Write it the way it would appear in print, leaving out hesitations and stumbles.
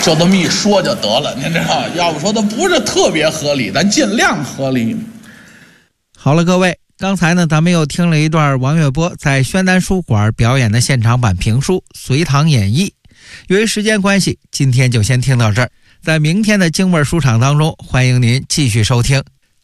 就这么一说就得了，您知道，要不说它不是特别合理，咱尽量合理。 好了，各位，刚才呢，咱们又听了一段王月波在宣丹书馆表演的现场版评书《隋唐演义》。由于时间关系，今天就先听到这儿。在明天的京味书场当中，欢迎您继续收听。